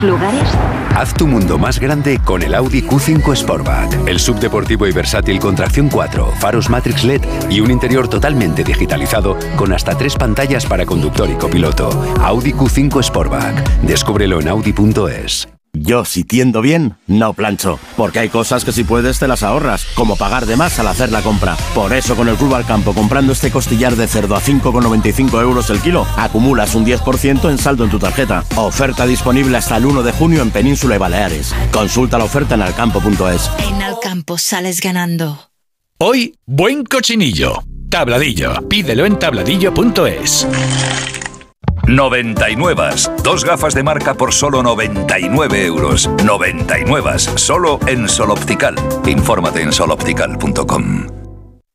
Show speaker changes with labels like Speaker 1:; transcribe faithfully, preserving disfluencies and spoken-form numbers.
Speaker 1: lugares.
Speaker 2: Haz tu mundo más grande con el Audi Q cinco Sportback. El subdeportivo y versátil con tracción cuatro, faros Matrix L E D y un interior totalmente digitalizado con hasta tres pantallas para conductor y copiloto. Audi Q cinco Sportback. Descúbrelo en audi punto es.
Speaker 3: Yo, si tiendo bien, no plancho, porque hay cosas que si puedes te las ahorras, como pagar de más al hacer la compra. Por eso con el Club Alcampo, comprando este costillar de cerdo a cinco con noventa y cinco euros el kilo, acumulas un diez por ciento en saldo en tu tarjeta. Oferta disponible hasta el uno de junio en Península y Baleares. Consulta la oferta en alcampo punto es.
Speaker 4: En Alcampo sales ganando.
Speaker 5: Hoy, buen cochinillo. Tabladillo. Pídelo en tabladillo punto es.
Speaker 6: noventa y nueve. Dos gafas de marca por solo noventa y nueve euros. noventa y nueve. Solo en Sol Optical. Infórmate en sol optical punto com.